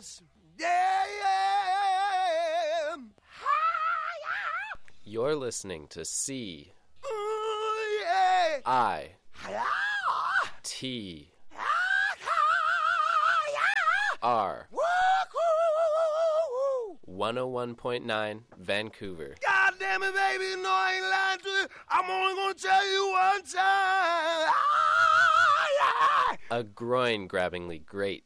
yes. Yeah. You're listening to C Ooh, yeah. I T R 101.9 Vancouver. God damn it, baby, you know I ain't lying to you. I'm only gonna tell you one time. A groin-grabbingly great